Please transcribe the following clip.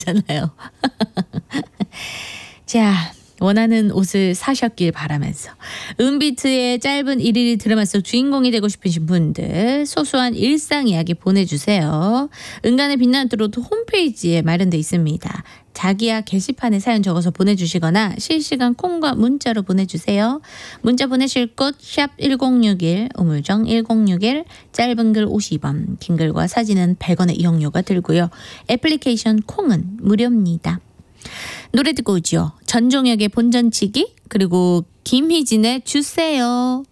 잖아요. 자, 원하는 옷을 사셨길 바라면서 은비트의 짧은 일일이 드라마 속 주인공이 되고 싶으신 분들 소소한 일상 이야기 보내주세요. 은간의 빛나는 트로트 홈페이지에 마련되어 있습니다. 자기야 게시판에 사연 적어서 보내주시거나 실시간 콩과 문자로 보내주세요. 문자 보내실 곳 샵 1061 우물정 1061 짧은 글 50원 긴 글과 사진은 100원의 이용료가 들고요. 애플리케이션 콩은 무료입니다. 노래 듣고 오죠. 전종혁의 본전치기 그리고 김희진의 주세요.